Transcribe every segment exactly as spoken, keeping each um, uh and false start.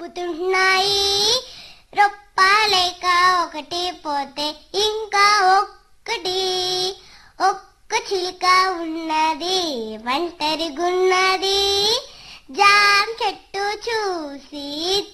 తిప్పుతున్నాయి. రొప్పాలేక ఒకటి పోతే ఇంకా ఒక్కటి. ఒక్క చిలుక ఉన్నది ఒంటరిగున్నది. జామ చెట్టు చూసి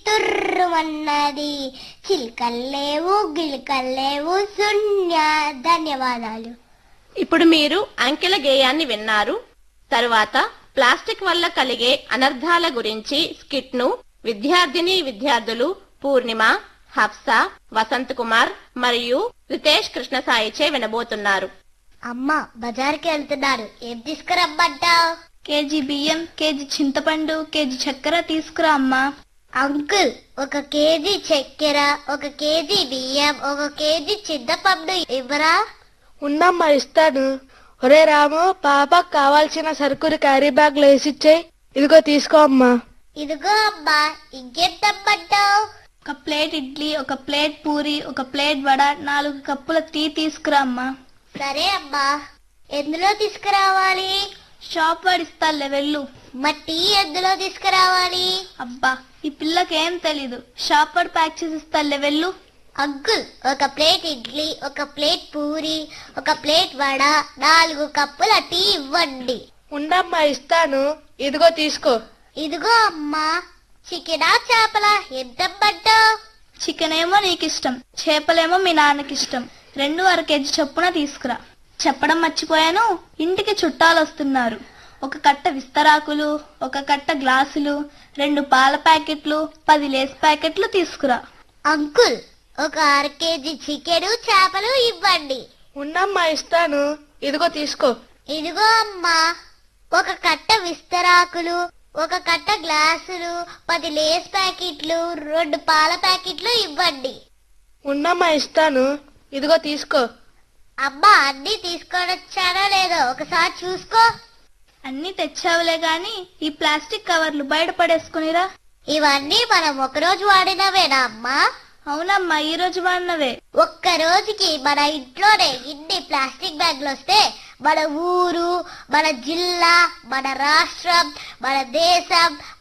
తుర్రుమన్నది. చిలుకల్లేవు గిలుకల్లేవు శూన్య. ధన్యవాదాలు. ఇప్పుడు మీరు అంకెల గేయాన్ని విన్నారు. తరువాత ప్లాస్టిక్ వల్ల కలిగే అనర్థాల గురించి స్కిట్ ను విద్యార్థిని విద్యార్థులు పూర్ణిమ, హఫ్సా, వసంత్ కుమార్ మరియు రితేష్ కృష్ణసాయిచే వినబోతున్నారు. అమ్మ బజార్కి వెళ్తున్నారు, ఏం తీసుకురమ్మంటావు? కేజీ బియ్యం, కేజీ చింతపండు, కేజీ చక్కెర తీసుకురా అమ్మా. అంకుల్, ఒక కేజీ చక్కెర, ఒక కేజీ బియ్యం, ఒక కేజీ చింతపండు ఇవ్వరా? ఉందమ్మా, ఇస్తాను. ఒరే రాము, పాపకు కావాల్సిన సరుకులు క్యారీ బ్యాగ్ లో వేసిచ్చేయి. ఇదిగో తీసుకో అమ్మా. ఇదిగో అమ్మా. ఇంకేం తెమ్మంటావు? ఒక ప్లేట్ ఇడ్లీ, ఒక ప్లేట్ పూరి, ఒక ప్లేట్ వడ, నాలుగు కప్పుల టీ తీసుకురా అమ్మా. సరే అమ్మా. ఎందులో తీసుకురావాలి? షాప్ వాడిస్తాలే వెళ్ళు. మా టీ ఎందులో తీసుకురావాలి? అబ్బా, ఈ పిల్లకేం తెలీదు. షాప్ వాడు ప్యాక్ చేసి ఇస్తాలే వెళ్ళు. అంకుల్, ఒక ప్లేట్ ఇడ్లీ, ఒక ప్లేట్ పూరి, ఒక ప్లేట్ వడ, నాలుగు కప్పుల టీ ఇవ్వండి. ఉండమ్మా, ఇస్తాను. ఇదిగో తీసుకో. ఇదిగో అమ్మా. చికెనా చేపలా ఎంత ఇమ్మంటావు? చికెన్ ఏమో నీకిష్టం, చేపలేమో మీ నాన్నకిష్టం. రెండు అర కేజీ చొప్పున తీసుకురా. చెప్పడం మర్చిపోయాను, ఇంటికి చుట్టాలు వస్తున్నారు. ఒక కట్ట విస్తరాకులు, ఒక కట్ట గ్లాసులు, రెండు పాల ప్యాకెట్లు, పది లేస్ ప్యాకెట్లు తీసుకురా. అంకుల్, ఒక అర కేజీ చికెను చేపలు ఇవ్వండి. ఉండమ్మా, ఇస్తాను. ఇదిగో తీసుకో. ఇదిగో అమ్మా. ఒక కట్ట విస్తరాకులు, ఒక కట్ట గ్లాసులు, పది లేస్ ప్యాకెట్లు, రెండు పాల ప్యాకెట్లు ఇవ్వండి. ఉండమ్మా, ఇస్తాను. ఇదిగో తీసుకో. అమ్మా, అన్ని తీసుకొని వచ్చానో లేదో ఒకసారి చూసుకో. అన్ని తెచ్చావులే గాని ఈ ప్లాస్టిక్ కవర్లు బయట పడేసుకునిరా. ఇవన్నీ మనం ఒకరోజు వాడినవేనా అమ్మా? అవునమ్మా, ఈ రోజు వాడినవే. ఒక్క రోజుకి మన ఇంట్లోనే ఇన్ని ప్లాస్టిక్ బ్యాగ్లు వస్తే మన ఊరు, మన జిల్లా, మన రాష్ట్రం, మన దేశం